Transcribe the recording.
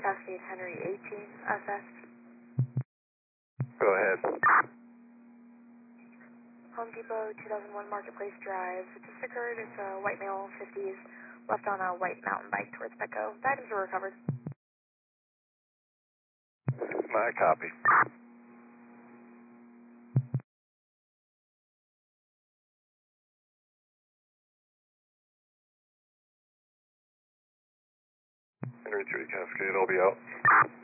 Cascade Henry 18 SS. Go ahead. Home Depot 2001 Marketplace Drive. It just occurred. It's a white male, 50s, left on a white mountain bike towards Petco. The items were recovered. My copy. Henry 3 Cascade, I'll be out.